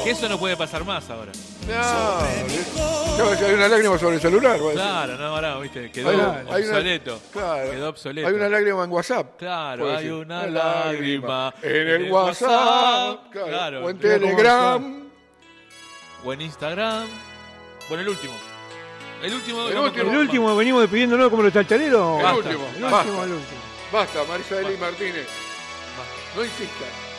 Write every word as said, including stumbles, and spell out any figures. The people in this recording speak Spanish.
que eso no puede pasar más ahora. No, no, hay una lágrima sobre el celular. Claro, no, ahora, viste, quedó hay una, obsoleto. Hay una, claro, quedó obsoleto. Hay una lágrima en WhatsApp. Claro, hay decir, una, una lágrima, lágrima en el, el WhatsApp. WhatsApp claro, claro, o en Telegram. O en Instagram. Bueno, el último. El último. El último, el último venimos despidiéndonos como los chalchareros. El Basta, último. El Basta. último, el último. Basta, Marisa Eli Martínez. Basta. No insistas.